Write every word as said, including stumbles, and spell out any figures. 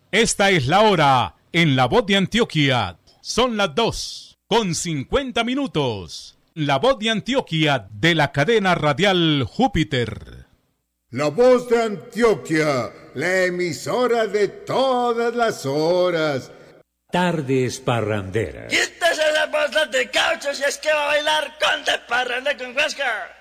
Esta es la hora en La Voz de Antioquia. Son las dos con cincuenta minutos. La Voz de Antioquia de la cadena radial Júpiter. La Voz de Antioquia, la emisora de todas las horas. Tardes parranderas. Quítese esa bolsa de caucho si es que va a bailar con de parranda con Huáscar.